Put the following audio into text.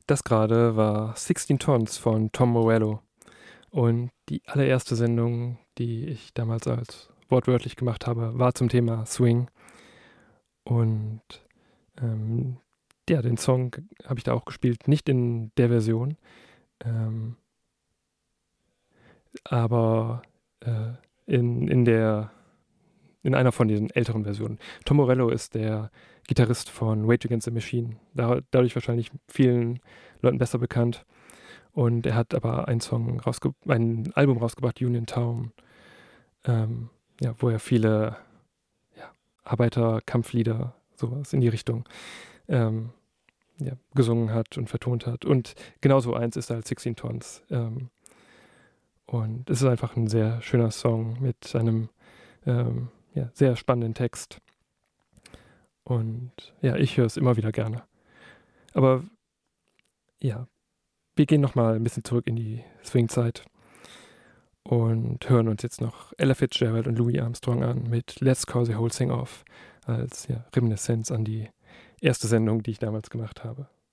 Das gerade war 16 Tons von Tom Morello. Und die allererste Sendung, die ich damals als wortwörtlich gemacht habe, war zum Thema Swing. Und ähm, ja, den Song habe ich da auch gespielt. Nicht in der Version, ähm, aber in einer von diesen älteren Versionen. Tom Morello ist der Gitarrist von Rage Against the Machine. Dadurch wahrscheinlich vielen Leuten besser bekannt. Und er hat aber ein Album rausgebracht, Union Town, ja, wo er viele ja, Arbeiterkampflieder, sowas in die Richtung, ähm, ja, gesungen hat und vertont hat. Und genauso eins ist halt 16 Tons. Und es ist einfach ein sehr schöner Song mit einem ja, sehr spannenden Text. Und ja, ich höre es immer wieder gerne. Aber ja, wir gehen nochmal ein bisschen zurück in die Swing-Zeit und hören uns jetzt noch Ella Fitzgerald und Louis Armstrong an mit Let's Call the Whole Thing Off als ja, Reminiszenz an die erste Sendung, die ich damals gemacht habe.